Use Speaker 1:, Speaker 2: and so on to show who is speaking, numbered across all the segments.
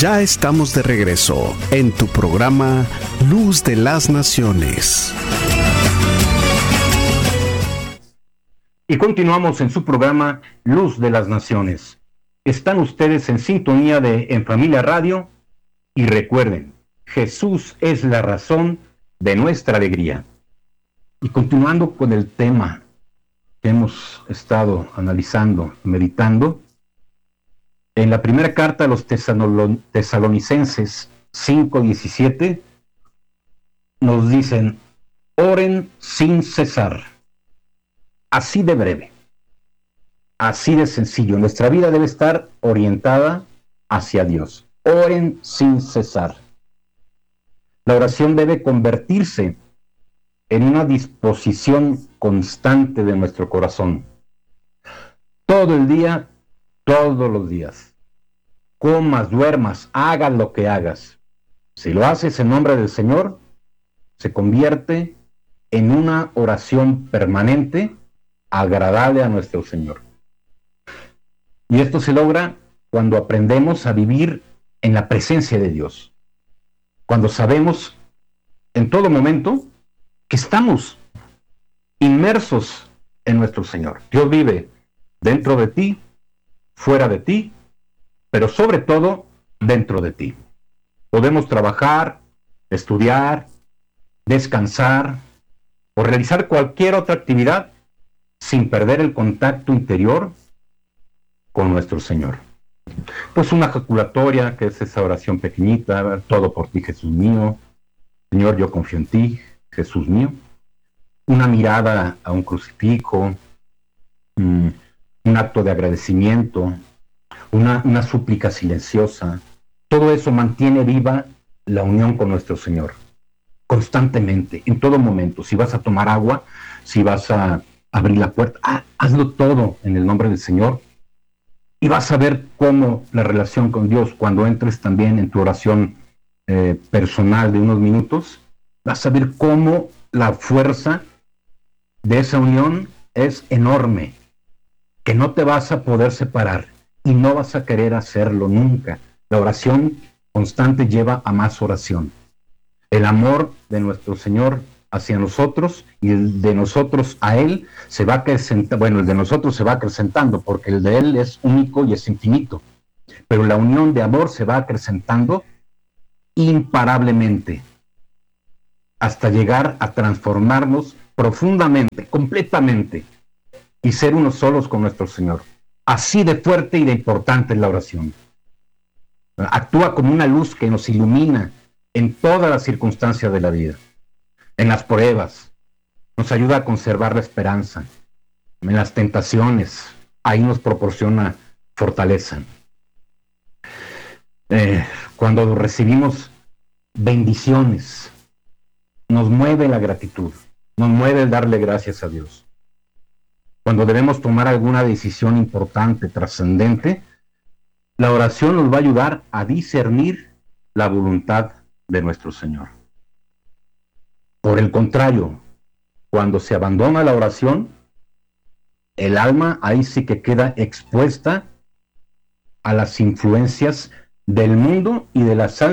Speaker 1: Ya estamos de regreso en tu programa Luz de las Naciones.
Speaker 2: Y continuamos en su programa Luz de las Naciones. Están ustedes en sintonía de En Familia Radio y recuerden, Jesús es la razón de nuestra alegría. Y continuando con el tema que hemos estado analizando, meditando, en la primera carta a los tesalonicenses 5:17 nos dicen, oren sin cesar. Así de breve, así de sencillo. Nuestra vida debe estar orientada hacia Dios. Oren sin cesar. La oración debe convertirse en una disposición constante de nuestro corazón. Todo el día, todos los días. Comas, duermas, hagas lo que hagas. Si lo haces en nombre del Señor, se convierte en una oración permanente, agradable a nuestro Señor. Y esto se logra cuando aprendemos a vivir en la presencia de Dios. Cuando sabemos en todo momento que estamos inmersos en nuestro Señor. Dios vive dentro de ti, fuera de ti, pero sobre todo dentro de ti. Podemos trabajar, estudiar, descansar o realizar cualquier otra actividad sin perder el contacto interior con nuestro Señor. Pues una ejaculatoria, que es esa oración pequeñita, todo por ti, Jesús mío. Señor, yo confío en ti, Jesús mío. Una mirada a un crucifijo, un acto de agradecimiento, una súplica silenciosa. Todo eso mantiene viva la unión con nuestro Señor. Constantemente, en todo momento. Si vas a tomar agua, si vas a abrir la puerta, hazlo todo en el nombre del Señor. Y vas a ver cómo la relación con Dios, cuando entres también en tu oración personal de unos minutos, vas a ver cómo la fuerza de esa unión es enorme, que no te vas a poder separar y no vas a querer hacerlo nunca. La oración constante lleva a más oración. El amor de nuestro Señor hacia nosotros y el de nosotros a Él se va acrecentando. Bueno, el de nosotros se va acrecentando porque el de Él es único y es infinito. Pero la unión de amor se va acrecentando imparablemente hasta llegar a transformarnos profundamente, completamente y ser unos solos con nuestro Señor. Así de fuerte y de importante es la oración. Actúa como una luz que nos ilumina en todas las circunstancias de la vida. En las pruebas, nos ayuda a conservar la esperanza. En las tentaciones, ahí nos proporciona fortaleza. Cuando recibimos bendiciones, nos mueve la gratitud, nos mueve el darle gracias a Dios. Cuando debemos tomar alguna decisión importante, trascendente, la oración nos va a ayudar a discernir la voluntad de nuestro Señor. Por el contrario, cuando se abandona la oración, el alma ahí sí que queda expuesta a las influencias del mundo y de las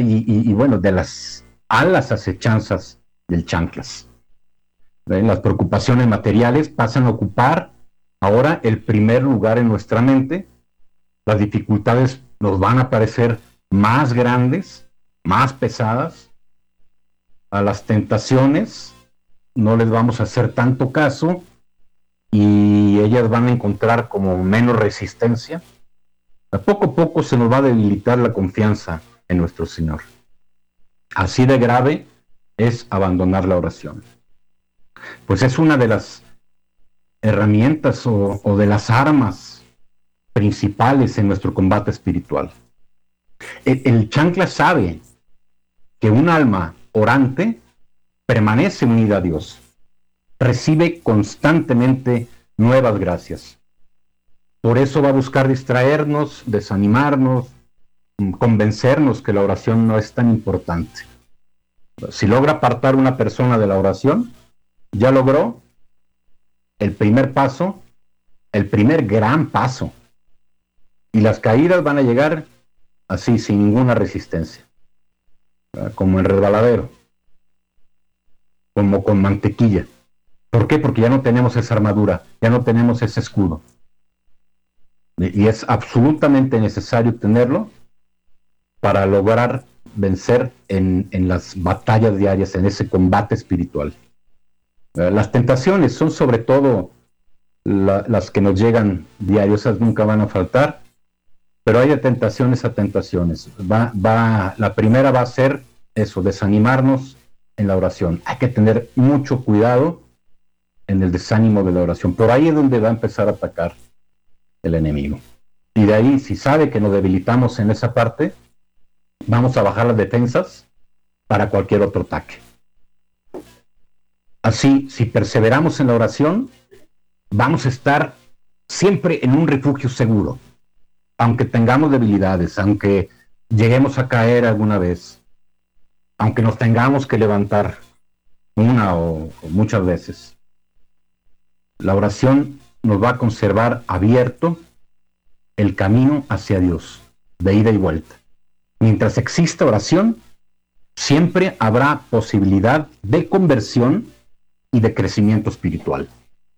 Speaker 2: a las acechanzas del chanclas. Las preocupaciones materiales pasan a ocupar ahora el primer lugar en nuestra mente. Las dificultades nos van a parecer más grandes, más pesadas. A las tentaciones no les vamos a hacer tanto caso y ellas van a encontrar como menos resistencia. A poco se nos va a debilitar la confianza en nuestro Señor. Así de grave es abandonar la oración. Pues es una de las herramientas o de las armas principales en nuestro combate espiritual. El chancla sabe que un alma orante permanece unida a Dios, recibe constantemente nuevas gracias. Por eso va a buscar distraernos, desanimarnos, convencernos que la oración no es tan importante. Si logra apartar una persona de la oración, ya logró el primer paso, el primer gran paso. Y las caídas van a llegar así sin ninguna resistencia, como en resbaladero, como con mantequilla. ¿Por qué? Porque ya no tenemos esa armadura, ya no tenemos ese escudo. Y es absolutamente necesario tenerlo para lograr vencer en las batallas diarias, en ese combate espiritual. Las tentaciones son sobre todo las que nos llegan diarios, esas nunca van a faltar, pero hay de tentaciones a tentaciones. La primera va a ser eso, desanimarnos en la oración. Hay que tener mucho cuidado en el desánimo de la oración. Por ahí es donde va a empezar a atacar el enemigo. Y de ahí, si sabe que nos debilitamos en esa parte, vamos a bajar las defensas para cualquier otro ataque. Así, si perseveramos en la oración, vamos a estar siempre en un refugio seguro, aunque tengamos debilidades, aunque lleguemos a caer alguna vez, aunque nos tengamos que levantar una o muchas veces. La oración nos va a conservar abierto el camino hacia Dios, de ida y vuelta. Mientras exista oración, siempre habrá posibilidad de conversión y de crecimiento espiritual.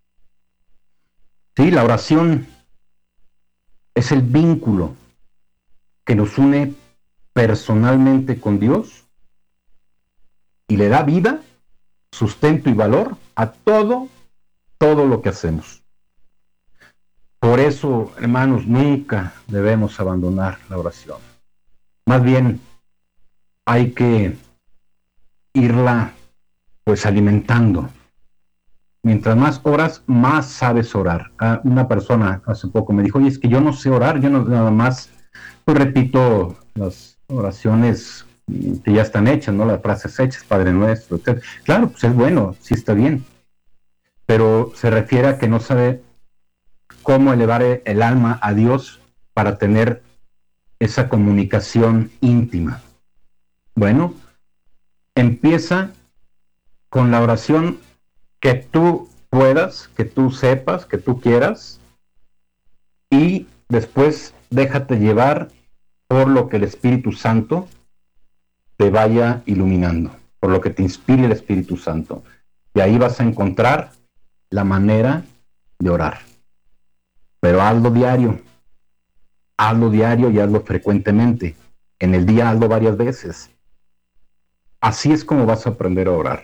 Speaker 2: Sí, la oración es el vínculo que nos une personalmente con Dios y le da vida, sustento y valor a todo lo que hacemos. Por eso, hermanos, nunca debemos abandonar la oración. Más bien, hay que irla pues alimentando. Mientras más oras, más sabes orar. Una persona hace poco me dijo, oye, es que yo no sé orar, yo no, nada más pues repito las oraciones que ya están hechas, ¿no? Las frases hechas, Padre Nuestro, etc. Claro, pues es bueno, sí está bien. Pero se refiere a que no sabe cómo elevar el alma a Dios para tener esa comunicación íntima. Bueno, empieza con la oración que tú puedas, que tú sepas, que tú quieras, y después déjate llevar por lo que el Espíritu Santo te vaya iluminando, por lo que te inspire el Espíritu Santo. Y ahí vas a encontrar la manera de orar. Pero hazlo diario y hazlo frecuentemente. En el día hazlo varias veces. Así es como vas a aprender a orar.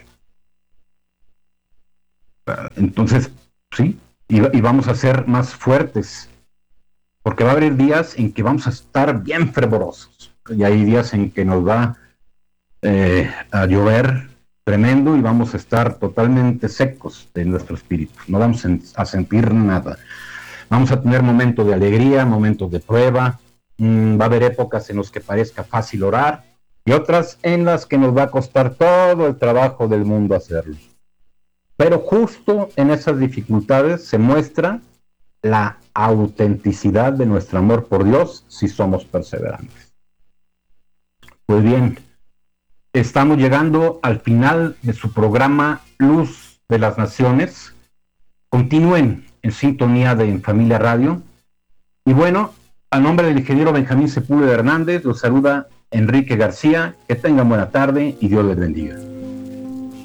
Speaker 2: Entonces, sí, y vamos a ser más fuertes, porque va a haber días en que vamos a estar bien fervorosos, y hay días en que nos va a llover tremendo y vamos a estar totalmente secos de nuestro espíritu, no vamos a sentir nada. Vamos a tener momentos de alegría, momentos de prueba, va a haber épocas en las que parezca fácil orar, y otras en las que nos va a costar todo el trabajo del mundo hacerlo. Pero justo en esas dificultades se muestra la autenticidad de nuestro amor por Dios si somos perseverantes. Pues bien, estamos llegando al final de su programa Luz de las Naciones. Continúen en sintonía de En Familia Radio. Y bueno, a nombre del ingeniero Benjamín Sepúlveda Hernández, los saluda Enrique García. Que tengan buena tarde y Dios les bendiga.